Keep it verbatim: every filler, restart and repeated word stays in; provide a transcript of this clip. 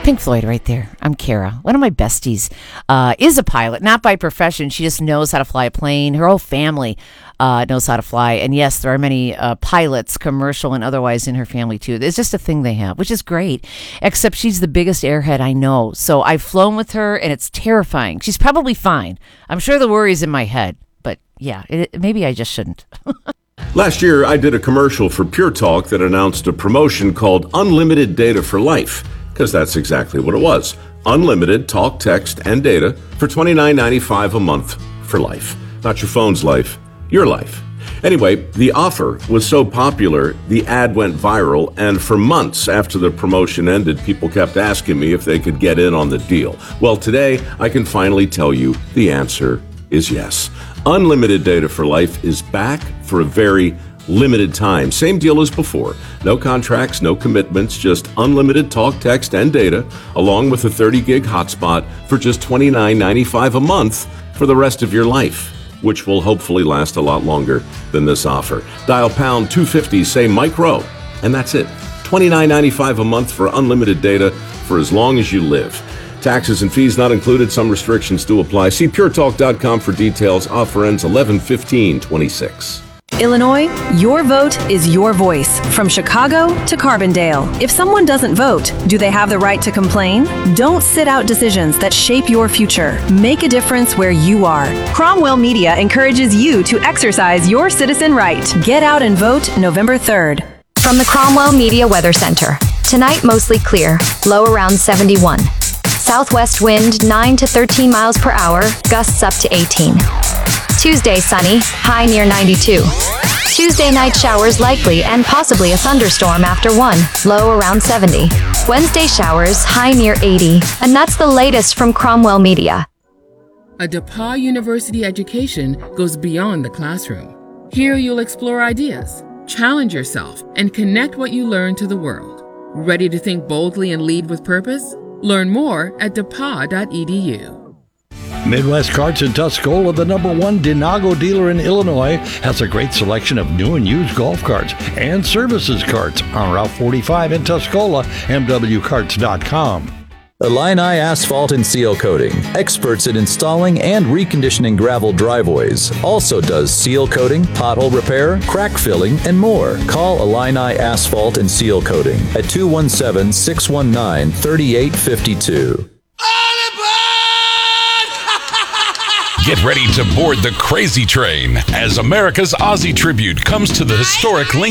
Pink Floyd right there. I'm Kara. One of my besties uh, is a pilot, not by profession. She just knows how to fly a plane. Her whole family uh, knows how to fly. And yes, there are many uh, pilots, commercial and otherwise, in her family too. It's just a thing they have, which is great. Except she's the biggest airhead I know. So I've flown with her and it's terrifying. She's probably fine. I'm sure the worry's in my head. But yeah, it, maybe I just shouldn't. Last year, I did a commercial for Pure Talk that announced a promotion called Unlimited Data for Life. Because that's exactly what it was. Unlimited talk, text, and data for twenty-nine ninety-five a month for life. Not your phone's life, your life. Anyway, the offer was so popular, the ad went viral, and for months after the promotion ended, people kept asking me if they could get in on the deal. Well, today, I can finally tell you the answer is yes. Unlimited Data for Life is back for a very limited time. Same deal as before. No contracts, no commitments, just unlimited talk, text, and data, along with a thirty gig hotspot for just twenty-nine ninety-five a month for the rest of your life, which will hopefully last a lot longer than this offer. Dial pound two fifty, say Mike Rowe, and that's it. twenty-nine ninety-five a month for unlimited data for as long as you live. Taxes and fees not included. Some restrictions do apply. See pure talk dot com for details. Offer ends eleven fifteen twenty-six. Illinois, your vote is your voice. From Chicago to Carbondale. If someone doesn't vote, do they have the right to complain? Don't sit out decisions that shape your future. Make a difference where you are. Cromwell Media encourages you to exercise your citizen right. Get out and vote November third. From the Cromwell Media Weather Center. Tonight, mostly clear. Low around seventy-one. Southwest wind nine to thirteen miles per hour. Gusts up to eighteen. Tuesday, sunny, high near ninety-two. Tuesday night showers likely and possibly a thunderstorm after one, low around seventy. Wednesday showers, high near eighty. And that's the latest from Cromwell Media. A DePauw University education goes beyond the classroom. Here you'll explore ideas, challenge yourself, and connect what you learn to the world. Ready to think boldly and lead with purpose? Learn more at depaw dot e d u. Midwest Carts in Tuscola, the number one Denago dealer in Illinois, has a great selection of new and used golf carts and services carts on Route forty-five in Tuscola, m w carts dot com. Illini Asphalt and Seal Coating, experts in installing and reconditioning gravel driveways. Also does seal coating, pothole repair, crack filling, and more. Call Illini Asphalt and Seal Coating at two one seven, six one nine, three eight five two. Get ready to board the crazy train as America's Aussie Tribute comes to the historic Lincoln